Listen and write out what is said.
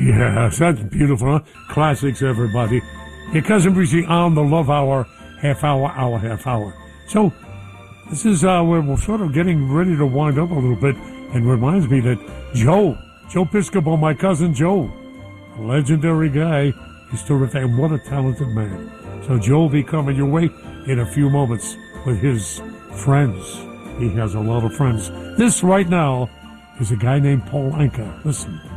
Yeah, that's beautiful, huh? Classics, everybody. Your cousin Breezy on the Love Hour, half hour, half hour. So, this is, we're sort of getting ready to wind up a little bit, and reminds me that Joe Piscopo, my cousin Joe, a legendary guy, he's terrific, and what a talented man. So Joe will be coming your way in a few moments with his friends. He has a lot of friends. This right now is a guy named Paul Anka. Listen.